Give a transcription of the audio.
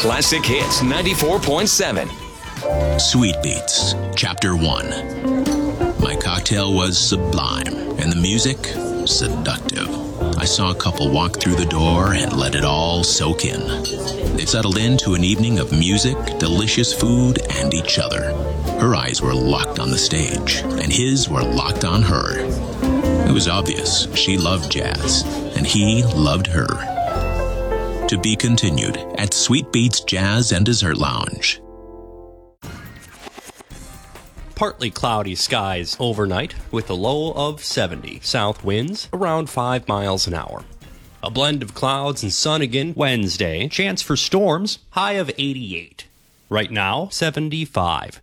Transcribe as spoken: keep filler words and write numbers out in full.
Classic Hits ninety-four point seven. Sweet Beats, Chapter one. My cocktail was sublime, and the music, seductive. I saw a couple walk through the door and let it all soak in. They settled into an evening of music, delicious food, and each other. Her eyes were locked on the stage, and his were locked on her. It was obvious she loved jazz, and he loved her. To be continued at Sweet Beats Jazz and Dessert Lounge. Partly cloudy skies overnight with a low of seventy. South winds around five miles an hour. A blend of clouds and sun again Wednesday. Chance for storms, high of eighty-eight. Right now, seventy-five.